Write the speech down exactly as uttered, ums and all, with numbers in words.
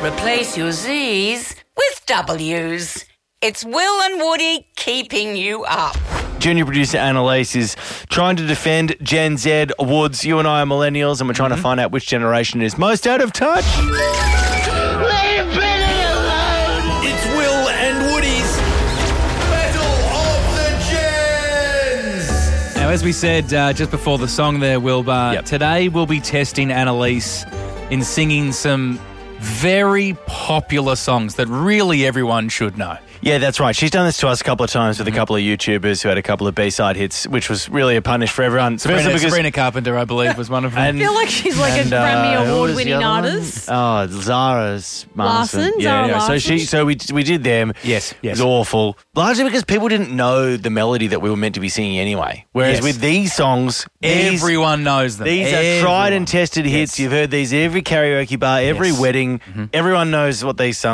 Replace your Z's with W's. It's Will and Woody keeping you up. Junior producer Annalise is trying to defend Gen Z Woods. You and I are millennials, and we're trying mm-hmm. to find out which generation is most out of touch. Leave Billy alone! It's Will and Woody's Battle of the Gens! Now, as we said uh, just before the song there, Wilbur, yep. today we'll be testing Annalise in singing some very popular songs that really everyone should know. Yeah, that's right. She's done this to us a couple of times with mm-hmm. a couple of YouTubers who had a couple of B-side hits, which was really a punish for everyone. Sabrina, because, Sabrina Carpenter, I believe, was one of them. I feel like she's like and, a Grammy uh, Award-winning artist. Oh, Zara's Larson. Yeah, Zara yeah. Larson. So she, so we we did them. Yes, yes. It was awful. Largely because people didn't know the melody that we were meant to be singing anyway. Whereas yes. with these songs, everyone these, knows them. These everyone. are tried and tested hits. Yes. You've heard these at every karaoke bar, every yes. wedding. Mm-hmm. Everyone knows what these songs